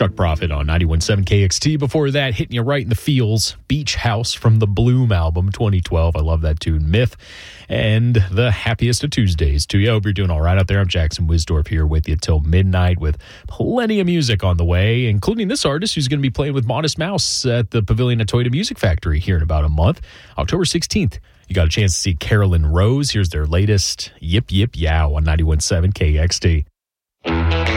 Chuck Prophet on 91.7 KXT. Before that, hitting you right in the feels, Beach House from the Bloom album 2012. I love that tune. Myth and the happiest of Tuesdays to you. I hope you're doing all right out there. I'm Jackson Wisdorf here with you till midnight with plenty of music on the way, including this artist who's going to be playing with Modest Mouse at the Pavilion at Toyota Music Factory here in about a month, October 16th. You got a chance to see Carolyn Rose. Here's their latest Yip Yip Yow on 91.7 KXT.